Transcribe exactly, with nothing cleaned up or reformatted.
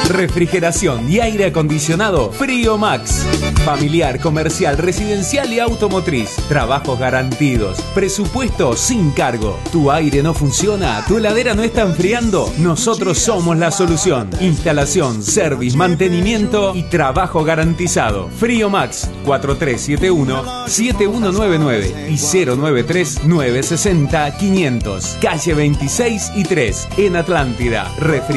Refrigeración y aire acondicionado Frío Max. Familiar, comercial, residencial y automotriz. Trabajos garantidos. Presupuesto sin cargo. ¿Tu aire no funciona? ¿Tu heladera no está enfriando? Nosotros somos la solución. Instalación, service, mantenimiento y trabajo garantizado. Frío Max cuatro tres siete uno, siete uno nueve nueve y cero nueve tres, nueve seis cero, quinientos. Calle veintiséis y tres en Atlántida. Refri